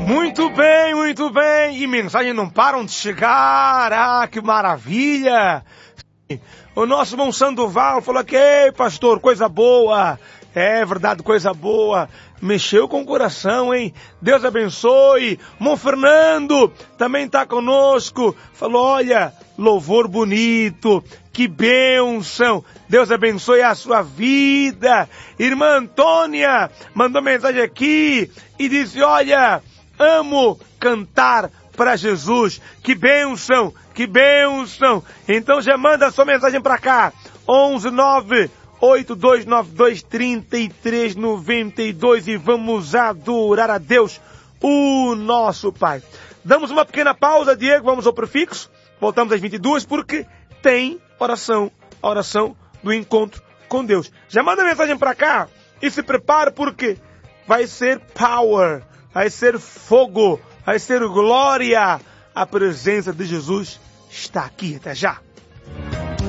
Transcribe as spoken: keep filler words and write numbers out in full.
Muito bem, muito bem. E mensagens não param de chegar. Ah, que maravilha. O nosso irmão Sandoval falou que, ei, pastor, coisa boa. É verdade, coisa boa. Mexeu com o coração, hein? Deus abençoe. Irmão Fernando também está conosco. Falou, olha, louvor bonito. Que bênção. Deus abençoe a sua vida. Irmã Antônia mandou mensagem aqui e disse, olha, amo cantar para Jesus. Que bênção, que bênção. Então já manda a sua mensagem para cá. onze nove oito dois nove dois três três nove dois e vamos adorar a Deus, o nosso Pai. Damos uma pequena pausa, Diego, vamos ao prefixo. Voltamos às vinte e duas porque tem oração, a oração do encontro com Deus. Já manda mensagem para cá e se prepare porque vai ser power, vai ser fogo, vai ser glória. A presença de Jesus está aqui. Até já.